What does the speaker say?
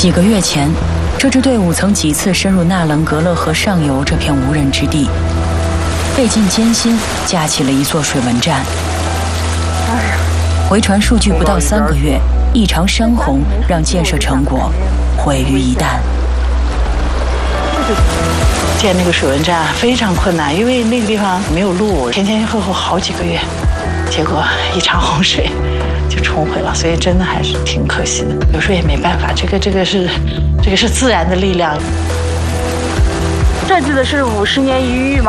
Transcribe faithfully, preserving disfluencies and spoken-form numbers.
几个月前，这支队伍曾几次深入纳棱格勒河上游这片无人之地，费尽艰辛架起了一座水文站。回传数据不到三个月，一场山洪让建设成果毁于一旦。 建那个水文站非常困难，因为那个地方没有路，前前后后好几个月，结果一场洪水就冲毁了，所以真的还是挺可惜的。有时候也没办法，这个这个是这个是自然的力量。 设计的是五十年一遇嘛。